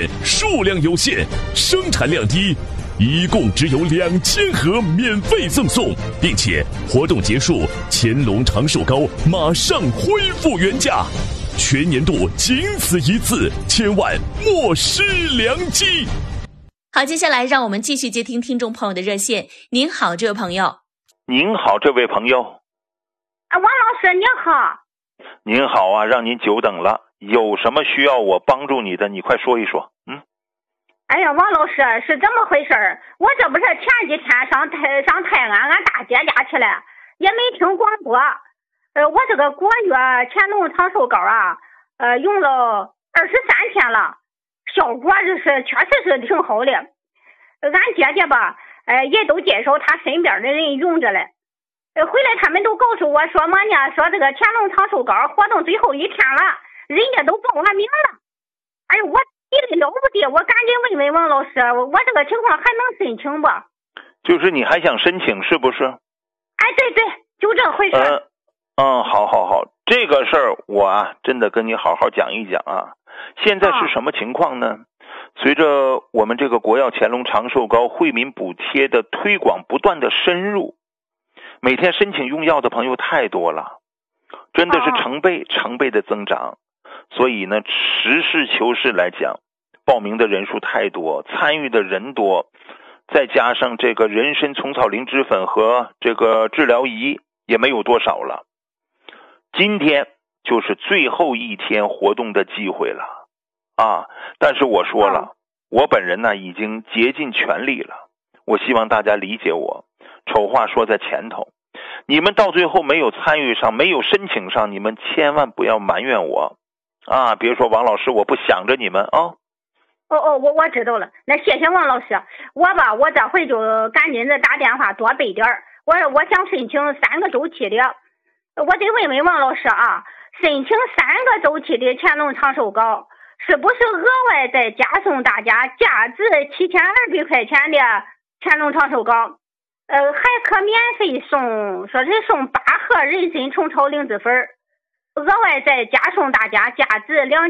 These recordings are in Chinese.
限，数量有限，生产量低，一共只有2000盒免费赠送，并且活动结束，乾隆长寿糕马上恢复原价，全年度仅此一次，千万莫失良机。 好，接下来让我们继续接听听众朋友的热线。您好，这位朋友。 您好，这位朋友。 王老师您好。 您好啊，让您久等了，有什么需要我帮助你的，你快说一说。 哎呀，王老师是这么回事儿，我这不是前几天上泰安俺大姐家去了，也没听广播。我这个国药乾隆长寿膏啊，用了23天了，效果确实是挺好的。俺姐姐吧，也都介绍她身边的人用着嘞。回来他们都告诉我说嘛呢，说这个乾隆长寿膏活动最后一天了，人家都报完名了。哎呦，我急得了不得，我赶紧问问王老师，我这个情况还能申请不？ 就是你还想申请是不是？ 哎，对，就这回事。 好，这个事儿我真的跟你好好讲一讲啊。现在是什么情况呢？随着我们这个国药乾隆长寿膏惠民补贴的推广不断的深入，每天申请用药的朋友太多了，真的是成倍的增长。所以呢，实事求是来讲，报名的人数太多，参与的人多，再加上这个人参虫草灵芝粉和这个治疗仪也没有多少了。今天就是最后一天活动的机会了啊！但是我说了，我本人呢已经竭尽全力了，我希望大家理解我。丑话说在前头，你们到最后没有参与上，没有申请上，你们千万不要埋怨我啊！别说王老师我不想着你们啊。 我知道了，那谢谢王老师。我这回就赶紧的打电话多备点儿。我想申请3个周期的，我得问问王老师啊，申请3个周期的乾隆长寿膏，是不是额外再加送大家价值7200块钱的乾隆长寿膏？还可免费送，说是送8盒人参虫草灵芝粉，额外再加送大家价值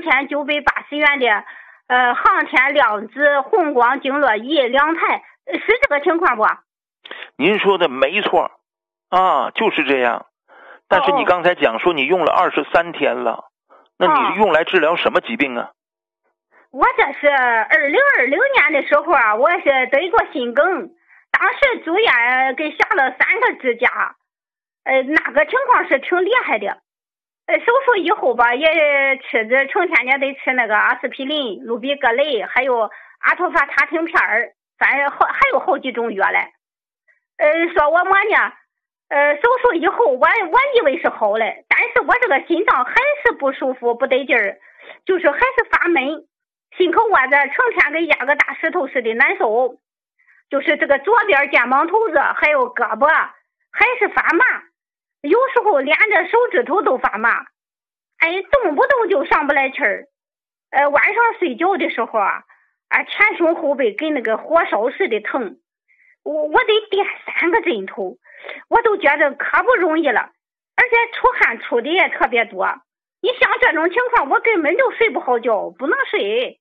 2980元的航天量子红光经络仪2台，是这个情况不？ 您说的没错啊，就是这样。但是你刚才讲说你用了23天了，那你用来治疗什么疾病啊？ 我这是2020年的时候啊，我是得过心梗，当时住院给下了3个支架，那个情况是挺厉害的。手术以后吧，也吃着成天也得吃那个阿司匹林、氯吡格雷，还有阿托法他汀片儿，反正还有好几种药嘞。说我嘛呢，手术以后我以为是好了，但是我这个心脏还是不舒服，不得劲儿，就是还是发闷，心口窝子成天跟压个大石头似的难受，就是这个左边肩膀头子还有胳膊还是发麻，有时候连着手指头都发麻，动不动就上不来气儿。晚上睡觉的时候啊，前胸后背跟那个火烧似的疼，我得垫3个枕头，我都觉得可不容易了，而且出汗出的也特别多。你像这种情况，我根本就睡不好觉，不能睡。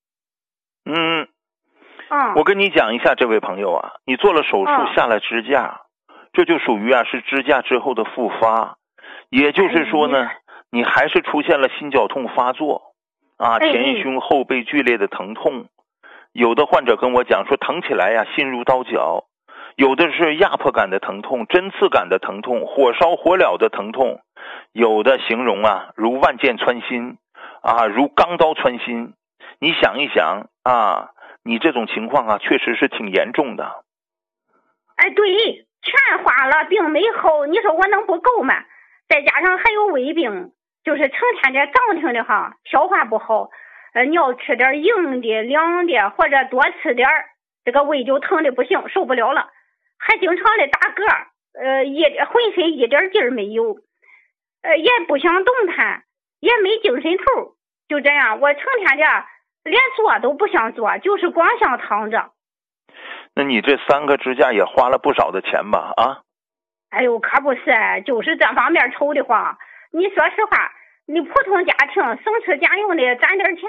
我跟你讲一下，这位朋友啊，你做了手术下了支架，这就属于是支架之后的复发，也就是说呢，你还是出现了心绞痛发作啊，前胸后背剧烈的疼痛，有的患者跟我讲说疼起来呀心如刀绞，有的是压迫感的疼痛、针刺感的疼痛、火烧火燎的疼痛，有的形容如万箭穿心如钢刀穿心。你想一想你这种情况确实是挺严重的。 对，全花了病没好，你说我能不够吗？再加上还有胃病，就是成天的胀挺的消化不好，你要吃点硬的凉的或者多吃点，这个胃就疼的不行，受不了了，还经常的打嗝，浑身一点劲儿没有，也不想动弹，也没精神头，就这样，我成天的连坐都不想坐，就是光想躺着。 那你这3个支架也花了不少的钱吧？ 可不是，就是这方面愁的慌。你说实话，你普通家庭省吃俭用的攒点钱，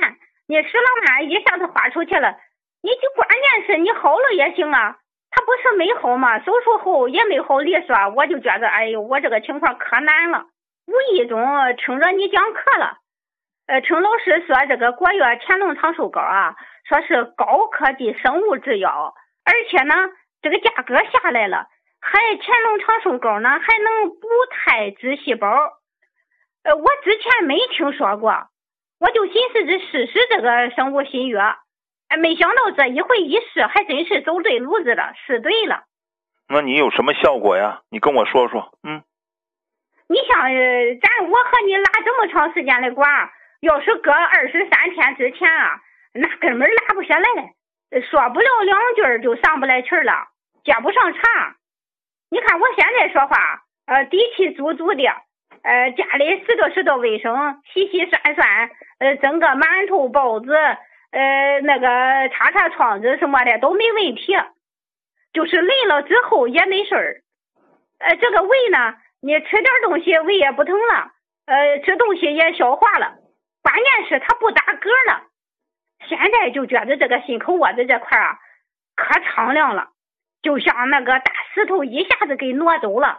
你石老板一下子花出去了，你就关键是你好了也行啊，他不是没好吗？手术后也没好利索，我就觉得哎呦，我这个情况可难了，无意中听着你讲课了，听老师说这个国药乾隆长寿膏啊，说是高科技生物制药，而且呢这个价格下来了，还乾隆长寿膏呢还能补胎脂细胞，我之前没听说过，我就寻思着试试这个生物新药，没想到这一回一试，还真是走对路子了，试对了。 那你有什么效果呀？你跟我说说。 你像我和你拉这么长时间的管，要是搁23天之前啊，那根本拉不下来，说不了2句就上不来气了，接不上茬。你看我现在说话，底气足足的，家里拾掇卫生，洗洗涮涮，蒸个馒头包子，那个擦窗子什么的都没问题，就是累了之后也没事儿。这个胃呢，你吃点东西胃也不疼了，吃东西也消化了，关键是它不打嗝了。现在就觉得这个心口窝子这块啊，可敞亮了，就像那个大石头一下子给挪走了。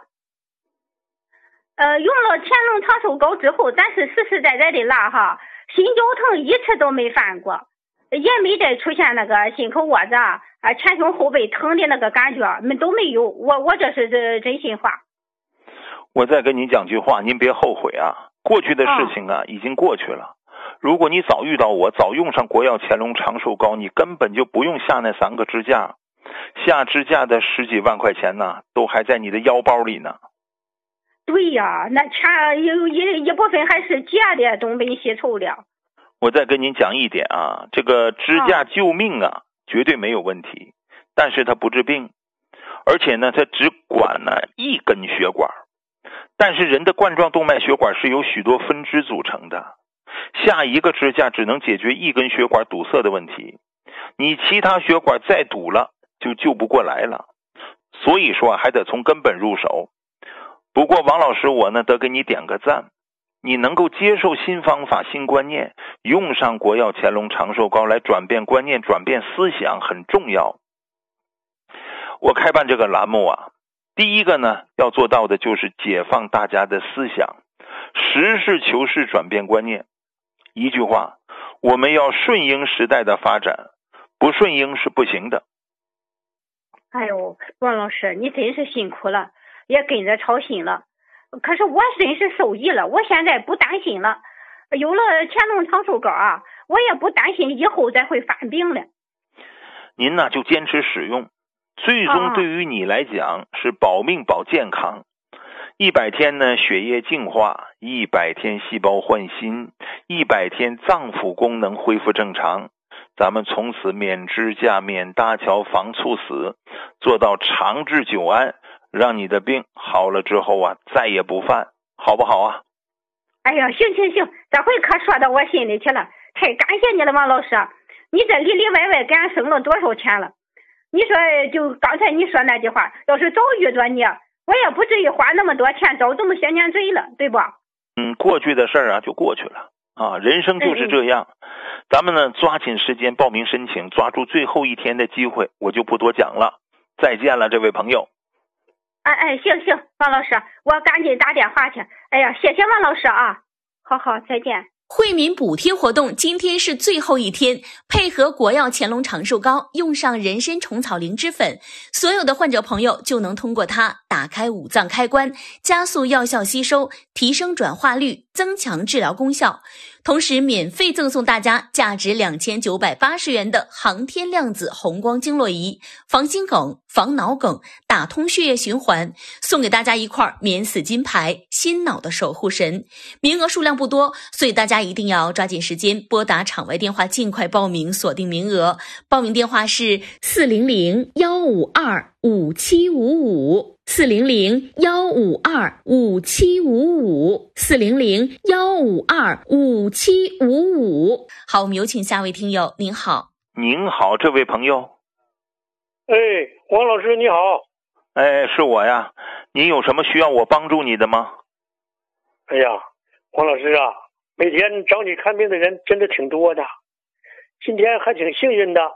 用了乾隆长寿膏之后，咱是实实在在的拉哈，心绞疼一次都没犯过，也没再出现那个心口窝子前胸后背疼的那个感觉，都没有。我这是真心话。 我再跟您讲句话，您别后悔啊，过去的事情已经过去了。如果你早遇到我，早用上国药乾隆长寿膏，你根本就不用下那3个支架，下支架的10几万块钱呢，都还在你的腰包里呢。 对呀，那钱有一部分还是借的，东奔西凑的。 我再跟您讲一点啊，这个支架救命绝对没有问题，但是它不治病，而且呢，它只管一根血管，但是人的冠状动脉血管是由许多分支组成的，下一个支架只能解决一根血管堵塞的问题，你其他血管再堵了就救不过来了，所以说还得从根本入手。不过王老师我呢得给你点个赞，你能够接受新方法新观念，用上国药乾隆长寿膏来转变观念转变思想很重要。我开办这个栏目第一个呢要做到的就是解放大家的思想，实事求是转变观念。一句话，我们要顺应时代的发展，不顺应是不行的。 哎呦，王老师你真是辛苦了，也跟着操心了，可是我真是受益了，我现在不担心了，有了乾隆长寿膏我也不担心以后再会犯病了。 您呢就坚持使用，最终对于你来讲是保命保健康。100天呢血液净化，100天细胞换新，100天脏腑功能恢复正常，咱们从此免支架免搭桥防猝死，做到长治久安，让你的病好了之后再也不犯，好不好啊？ 哎呀，行，这回可说到我心里去了，太感谢你了王老师，你这里里外外给俺省了多少钱了。你说就刚才你说那句话，要是早遇着你，我也不至于花那么多钱遭这么些年罪了，对不？ 过去的事儿就过去了人生就是这样。咱们呢抓紧时间报名申请，抓住最后1天的机会，我就不多讲了。再见了，这位朋友。 行，王老师，我赶紧打电话去。哎呀，谢谢王老师好，再见。 惠民补贴活动今天是最后1天，配合国药乾隆长寿膏，用上人参虫草灵芝粉，所有的患者朋友就能通过它打开五脏开关，加速药效吸收，提升转化率，增强治疗功效。同时免费赠送大家价值2980元的航天量子红光经络仪，防心梗、防脑梗，打通血液循环，送给大家一块免死金牌，心脑的守护神。名额数量不多，所以大家一定要抓紧时间拨打场外电话，尽快报名，锁定名额。报名电话是400-152-5755 400-152-5755 400-152-5755。好，我们有请下位听友。您好。 您好，这位朋友。 王老师你好。 是我呀，您有什么需要我帮助你的吗？ 哎呀，王老师每天找你看病的人真的挺多的， 今天还挺幸运的，